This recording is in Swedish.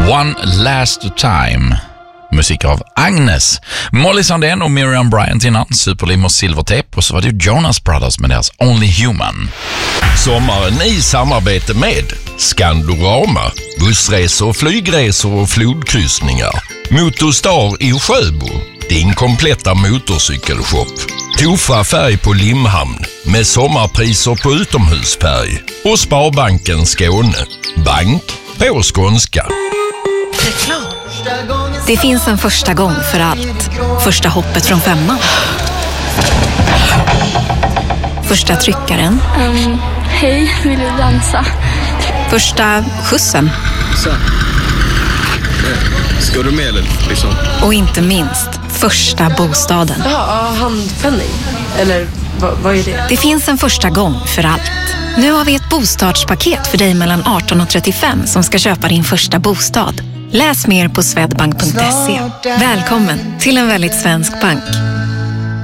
One Last Time. Musik av Agnes, Molly Sandén och Miriam Bryant innan, Superlim och Silvertape, och så var det ju Jonas Brothers med deras Only Human. Sommaren i samarbete med Skandorama, bussresor, flygresor och flodkryssningar. Motorstar i Sjöbo, din kompletta motorcykelshop. Tofa färg på Limhamn med sommarpriser på utomhusfärg. Och Sparbanken Skåne, bank på skånska. Det finns en första gång för allt. Första hoppet från 5:an. Första tryckaren. Hej, vill du dansa? Första skjutsen. Så. Ska du med eller liksom? Och inte minst, första bostaden. Ja, handpenning. Eller vad är det? Det finns en första gång för allt. Nu har vi ett bostadspaket för dig mellan 18 och 35 som ska köpa din första bostad. Läs mer på swedbank.se. Välkommen till en väldigt svensk bank.